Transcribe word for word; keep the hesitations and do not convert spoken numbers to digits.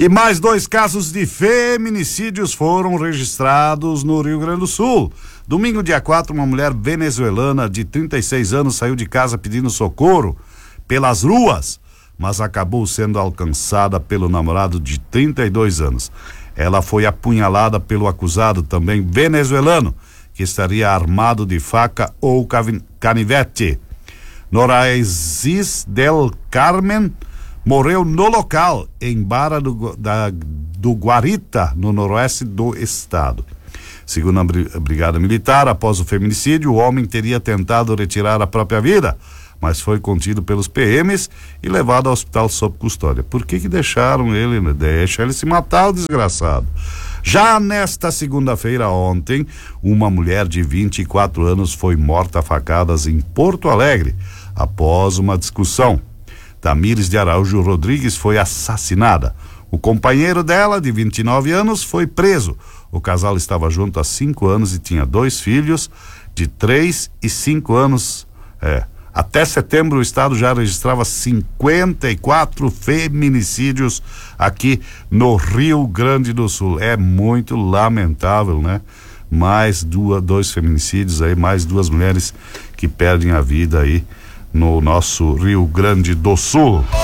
E mais dois casos de feminicídios foram registrados no Rio Grande do Sul. Domingo, dia quatro, uma mulher venezuelana de trinta e seis anos saiu de casa pedindo socorro pelas ruas, mas acabou sendo alcançada pelo namorado de trinta e dois anos. Ela foi apunhalada pelo acusado, também venezuelano, que estaria armado de faca ou canivete. Noraizis del Carmen morreu no local, em Barra do, da, do Guarita, no noroeste do estado. Segundo a Brigada Militar, após o feminicídio, o homem teria tentado retirar a própria vida, mas foi contido pelos P Ms e levado ao hospital sob custódia. Por que que deixaram ele? Né? Deixa ele se matar, o desgraçado. Já nesta segunda-feira, ontem, uma mulher de vinte e quatro anos foi morta a facadas em Porto Alegre, após uma discussão. Tamires de Araújo Rodrigues foi assassinada. O companheiro dela, de vinte e nove anos, foi preso. O casal estava junto há cinco anos e tinha dois filhos de três e cinco anos. É. Até setembro, o estado já registrava cinquenta e quatro feminicídios aqui no Rio Grande do Sul. É muito lamentável, né? Mais duas, dois feminicídios aí, mais duas mulheres que perdem a vida aí no nosso Rio Grande do Sul.